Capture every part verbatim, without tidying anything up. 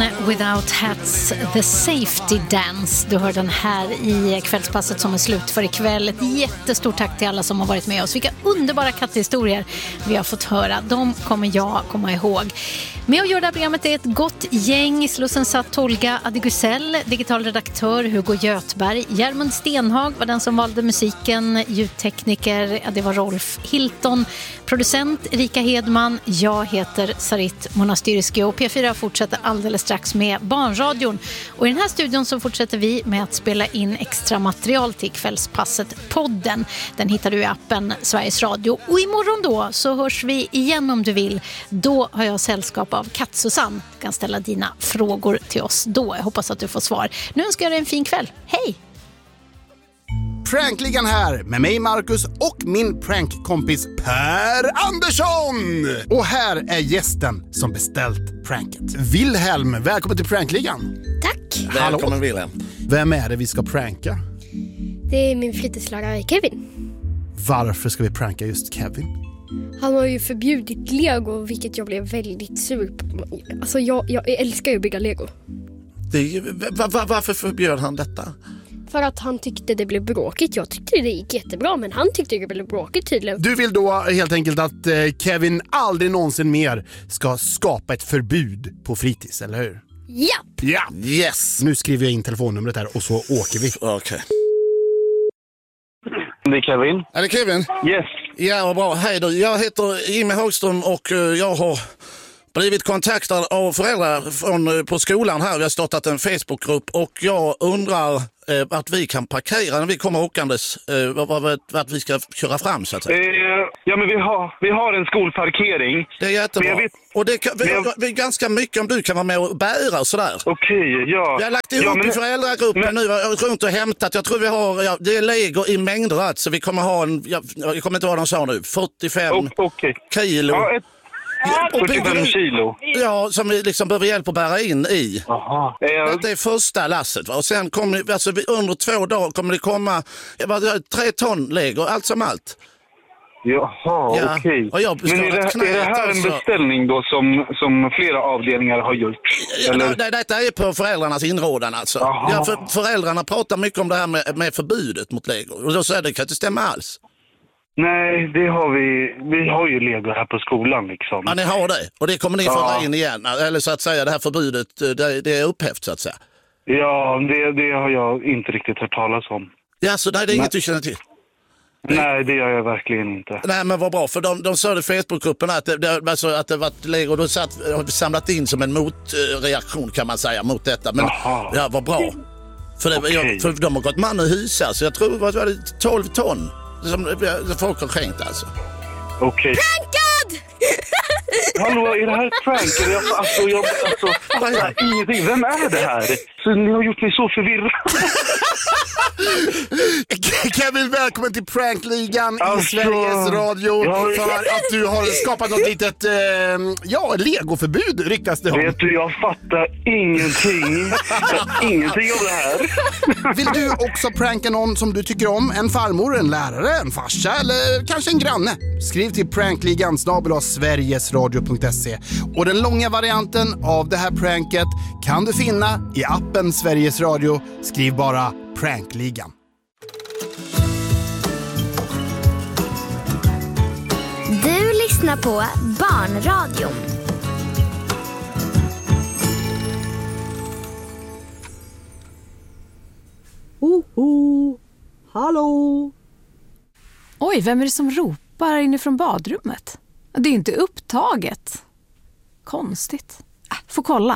Without Hats, The Safety Dance. Du hör den här i kvällspasset som är slut för ikväll. Ett jättestort tack till alla som har varit med oss. Vilka underbara katthistorier vi har fått höra. De kommer jag komma ihåg. Med att göra det här programmet är ett gott gäng. Slussen satt Tolga Adigusell, digital redaktör Hugo Götberg. Järmund Stenhag var den som valde musiken. Ljudtekniker, ja, det var Rolf Hilton. Producent Erika Hedman. Jag heter Sarit Monastyrsky och P fyra fortsätter alldeles strax med Barnradion. Och i den här studion så fortsätter vi med att spela in extra material till kvällspasset podden. Den hittar du i appen Sveriges Radio. Och imorgon då så hörs vi igen om du vill. Då har jag sällskap av Katt Susanne. Du kan ställa dina frågor till oss då. Jag hoppas att du får svar. Nu önskar jag dig en fin kväll. Hej! Prankligan här med mig Marcus och min prankkompis Per Andersson. Och här är gästen som beställt pranket. Wilhelm, välkommen till Prankligan. Tack. Hallå. Välkommen Wilhelm. Vem är det vi ska pranka? Det är min fritidslärare Kevin. Varför ska vi pranka just Kevin? Han har ju förbjudit Lego, vilket jag blev väldigt sur på. Alltså jag, jag älskar ju att bygga Lego. Det är, var, var, varför förbjöd han detta? För att han tyckte det blev bråkigt. Jag tyckte det gick jättebra, men han tyckte det blev bråkigt tydligen. Du vill då helt enkelt att eh, Kevin aldrig någonsin mer ska skapa ett förbud på fritids, eller hur? Ja! Ja! Yes! Nu skriver jag in telefonnumret här och så åker vi. Okej. Okay. Det är Kevin. Är det Kevin? Yes. Ja, bra. Hej då. Jag heter Jimmy Hagström och jag har blivit kontaktad av föräldrar från, på skolan här. Vi har startat en Facebookgrupp och jag undrar eh, att vi kan parkera när vi kommer åkandes, eh, vad, vad vi ska köra fram så att säga. Eh, ja, men vi har, vi har en skolparkering. Det är jättebra. Jag vet, och det, kan, vi, jag, vi är ganska mycket om du kan vara med och bära och sådär. Okej, okay, ja. Vi har lagt ihop ja, men, i föräldragruppen men, nu, jag har runt och hämtat. Jag tror vi har, ja, det är Lego i mängder alltså. Vi kommer ha en, jag, jag kommer inte vad de sa nu, fyrtiofem okay. kilo. Ja, ett, och fyrtiofem kilo. Ja, som vi liksom behöver hjälp att bära in i. Aha. Eh, det är första lasset va? Och sen kommer alltså, under två dagar kommer det komma tre ton Lego, allt som allt. Jaha, ja. okej. Okay. Men är det, är det här en beställning då som, som flera avdelningar har gjort? Ja, det, detta är på föräldrarnas inrådan alltså. Ja, för, föräldrarna pratar mycket om det här med, med förbudet mot Lego. Och då säger det kan inte stämma alls. Nej, det har vi. Vi har ju Lego här på skolan liksom. Ja, ni har det. Och det kommer ni föra ja. in igen. Eller så att säga, det här förbudet, det, det är upphävt så att säga. Ja, det, det har jag inte riktigt hört talas om. Ja, så nej, det är inget du känner till? Nej, det gör jag verkligen inte. Nej, men vad bra. För de, de sa i Facebookgruppen att det, det, alltså, att det var Lego då satt, samlat in som en motreaktion kan man säga mot detta. Men Aha. ja, vad bra. För, det, okay. jag, för de har gått man och husar, så jag tror vad var det, tolv ton som folk har skänkt alltså. Okej. Okay. Prankad! Hallå, är det här ett prank? Jag, alltså, jag alltså, fattar ingenting. Vem är det här? Så ni har gjort mig så förvirrad. Kevin, välkommen till Prankligan alltså, i Sveriges Radio. Jag... För att du har skapat något litet, eh, ja, legoförbud ryktas det om. Vet du, jag fattar ingenting. ingenting om det här. Vill du också pranka någon som du tycker om? En farmor, en lärare, en farsa eller kanske en granne? Skriv till prankligan snabel-a sverigesradio punkt se. Och den långa varianten av det här pranket kan du finna i appen Sveriges Radio. Skriv bara Prankligan. Du lyssnar på Barnradion. Oho, hallå. Oj, vem är det som ropar inifrån badrummet? Det är inte upptaget. Konstigt. Äh, får kolla.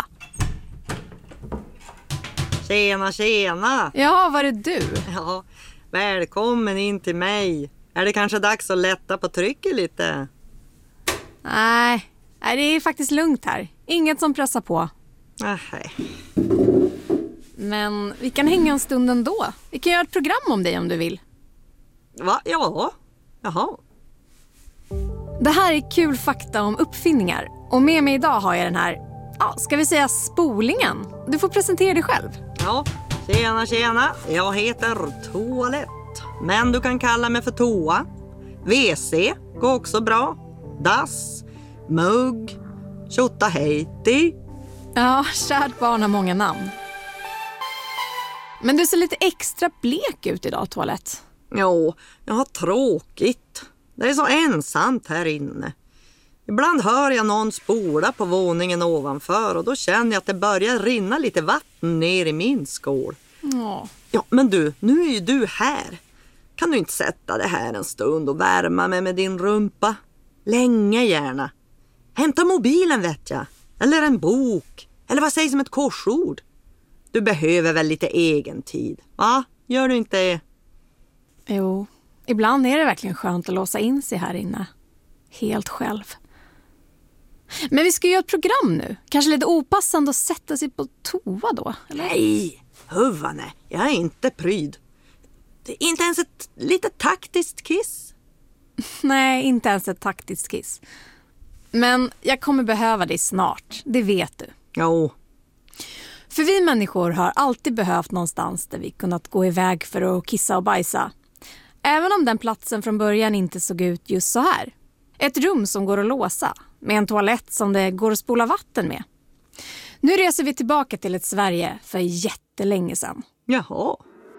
Tjena, tjena. Ja, var är du? Ja, välkommen in till mig. Är det kanske dags att lätta på trycket lite? Nej, det är faktiskt lugnt här. Inget som pressar på. Nej. Men vi kan hänga en stund ändå. Vi kan göra ett program om dig om du vill. Va? Ja. Jaha. Det här är kul fakta om uppfinningar. Och med mig idag har jag den här, ja, ska vi säga spolingen. Du får presentera dig själv. Ja, tjena, tjena. Jag heter Toalett. Men du kan kalla mig för Toa. W C går också bra. Dass, mugg, tjotta hejti. Ja, kärt barn har många namn. Men du ser lite extra blek ut idag, Toalett. Jo, jag har tråkigt. Det är så ensamt här inne. Ibland hör jag någon spola på våningen ovanför och då känner jag att det börjar rinna lite vatten ner i min skål. Ja. Ja, men du, nu är ju du här. Kan du inte sätta det här en stund och värma mig med din rumpa? Länge gärna. Hämta mobilen, vet jag. Eller en bok. Eller vad sägs om ett korsord? Du behöver väl lite egen tid, va? Gör du inte det? Jo, ibland är det verkligen skönt att låsa in sig här inne. Helt själv. Men vi ska göra ett program nu. Kanske lite opassande att sätta sig på toa då, eller? Nej, huvane. Jag är inte pryd. Det är inte ens ett lite taktiskt kiss. Nej, inte ens ett taktiskt kiss. Men jag kommer behöva dig snart, det vet du. Jo. För vi människor har alltid behövt någonstans där vi kunnat gå iväg för att kissa och bajsa. Även om den platsen från början inte såg ut just så här. Ett rum som går att låsa, med en toalett som det går att spola vatten med. Nu reser vi tillbaka till ett Sverige för jättelänge sedan. Jaha.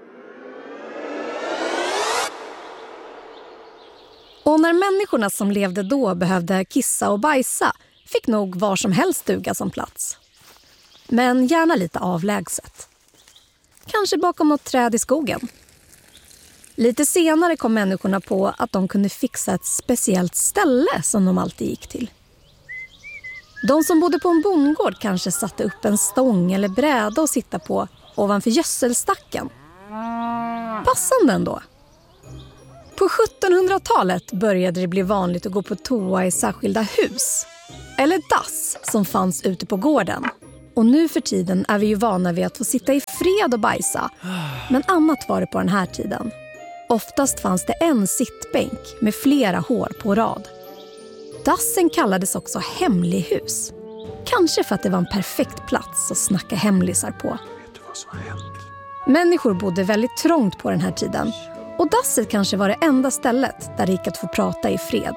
Och när människorna som levde då behövde kissa och bajsa fick nog var som helst duga som plats. Men gärna lite avlägset. Kanske bakom något träd i skogen. Lite senare kom människorna på att de kunde fixa ett speciellt ställe som de alltid gick till. De som bodde på en bondgård kanske satte upp en stång eller bräda att sitta på ovanför gödselstacken. Passande ändå. På sjuttonhundratalet började det bli vanligt att gå på toa i särskilda hus. Eller dass som fanns ute på gården. Och nu för tiden är vi ju vana vid att få sitta i fred och bajsa. Men annat var det på den här tiden. Oftast fanns det en sittbänk med flera hår på rad. Dassen kallades också hemlighus. Kanske för att det var en perfekt plats att snacka hemlisar på. Vet du vad som har hänt? Människor bodde väldigt trångt på den här tiden. Och dasset kanske var det enda stället där det gick att få prata i fred.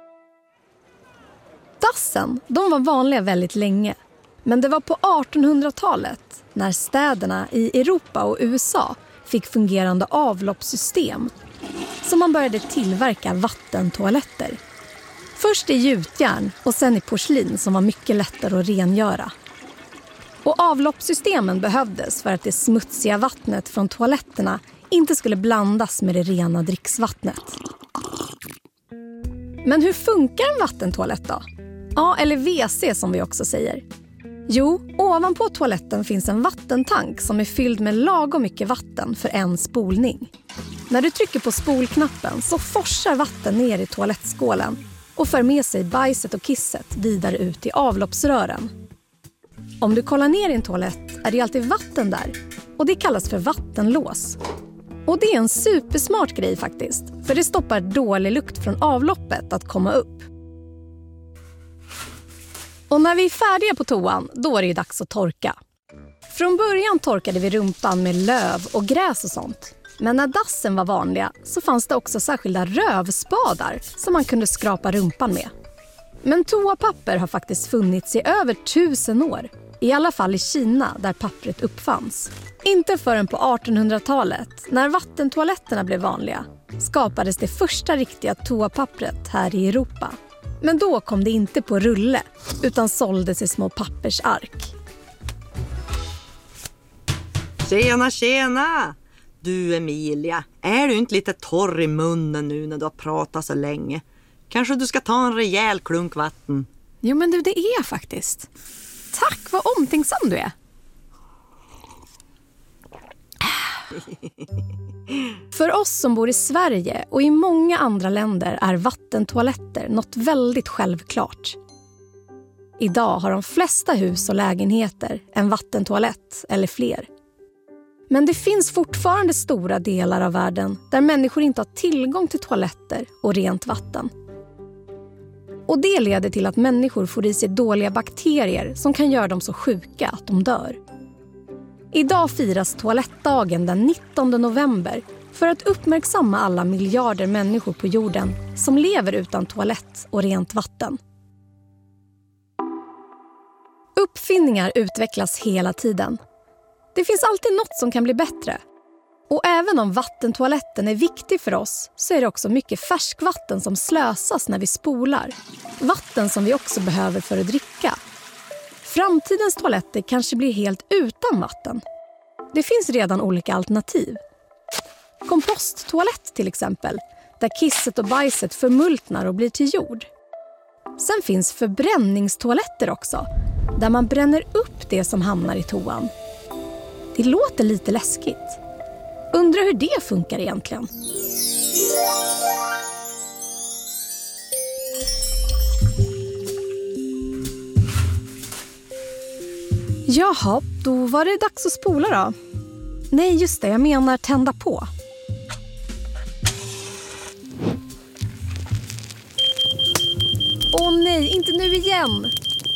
Dassen, de var vanliga väldigt länge. Men det var på artonhundratalet, när städerna i Europa och U S A fick fungerande avloppssystem, som man började tillverka vattentoaletter. Först i gjutjärn och sen i porslin som var mycket lättare att rengöra. Och avloppssystemen behövdes för att det smutsiga vattnet från toaletterna inte skulle blandas med det rena dricksvattnet. Men hur funkar en vattentoalett då? Ja, eller W C som vi också säger. Jo, ovanpå toaletten finns en vattentank som är fylld med lagom mycket vatten för en spolning. När du trycker på spolknappen så forsar vatten ner i toalettskålen och för med sig bajset och kisset vidare ut i avloppsrören. Om du kollar ner i en toalett är det alltid vatten där och det kallas för vattenlås. Och det är en supersmart grej faktiskt, för det stoppar dålig lukt från avloppet att komma upp. Och när vi är färdiga på toan, då är det ju dags att torka. Från början torkade vi rumpan med löv och gräs och sånt. Men när dassen var vanliga så fanns det också särskilda rövspadar som man kunde skrapa rumpan med. Men toapapper har faktiskt funnits i över tusen år. I alla fall i Kina där pappret uppfanns. Inte förrän på artonhundratalet, när vattentoaletterna blev vanliga, skapades det första riktiga toapappret här i Europa. Men då kom det inte på rulle, utan såldes i små pappersark. Tjena, tjena! Du Emilia, är du inte lite torr i munnen nu när du har pratat så länge? Kanske du ska ta en rejäl klunk vatten? Jo men du, det är jag faktiskt. Tack, vad omtänksam du är. För oss som bor i Sverige och i många andra länder är vattentoaletter något väldigt självklart. Idag har de flesta hus och lägenheter en vattentoalett eller fler. Men det finns fortfarande stora delar av världen där människor inte har tillgång till toaletter och rent vatten. Och det leder till att människor får i sig dåliga bakterier som kan göra dem så sjuka att de dör. Idag firas toalettdagen den nittonde november för att uppmärksamma alla miljarder människor på jorden som lever utan toalett och rent vatten. Uppfinningar utvecklas hela tiden. Det finns alltid något som kan bli bättre. Och även om vattentoaletten är viktig för oss så är det också mycket färskvatten som slösas när vi spolar. Vatten som vi också behöver för att dricka. Framtidens toaletter kanske blir helt utan vatten. Det finns redan olika alternativ. Komposttoalett till exempel, där kisset och bajset förmultnar och blir till jord. Sen finns förbränningstoaletter också, där man bränner upp det som hamnar i toan. Det låter lite läskigt. Undrar hur det funkar egentligen. Jaha, då var det dags att spola då. Nej, just det, jag menar tända på. Åh nej, inte nu igen.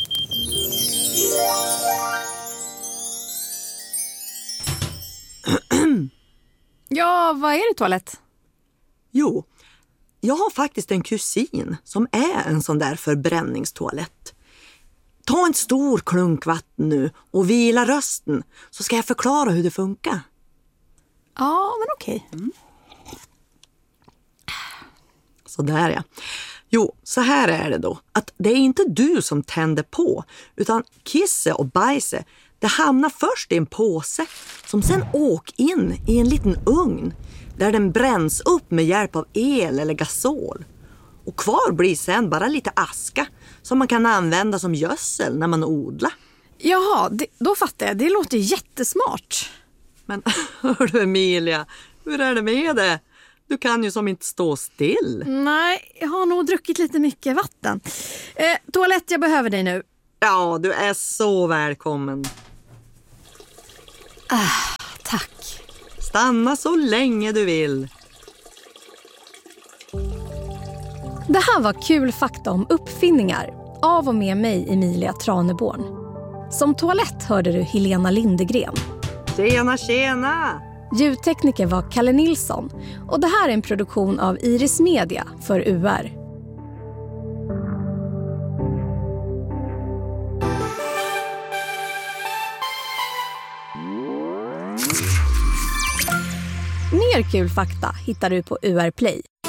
Ja, vad är det, toalett? Jo, jag har faktiskt en kusin som är en sån där förbränningstoalett. Ta en stor klunk vatten nu och vila rösten så ska jag förklara hur det funkar. Ja, men okej. Mm. Så där ja. Jo, så här är det då. Att det är inte du som tänder på, utan kisse och bajse, det hamnar först i en påse som sen åker in i en liten ugn där den bränns upp med hjälp av el eller gasol. Och kvar blir sen bara lite aska som man kan använda som gödsel när man odlar. Jaha, det, då fattar jag. Det låter jättesmart. Men hör du Emilia, hur är det med det? Du kan ju som inte stå still. Nej, jag har nog druckit lite mycket vatten. Eh, toalett, jag behöver dig nu. Ja, du är så välkommen. Ah, tack. Stanna så länge du vill. Det här var kul fakta om uppfinningar av och med mig, Emilia Traneborn. Som toalett hörde du Helena Lindegren. Tjena, tjena! Ljudtekniker var Kalle Nilsson och det här är en produktion av Iris Media för U R. Mer kul fakta hittar du på U R Play.